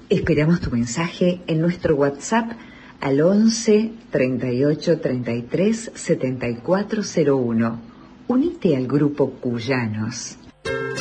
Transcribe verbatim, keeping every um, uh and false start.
Esperamos tu mensaje en nuestro WhatsApp al once treinta y ocho treinta y tres setenta y cuatro cero uno. Unite al grupo Cuyanos.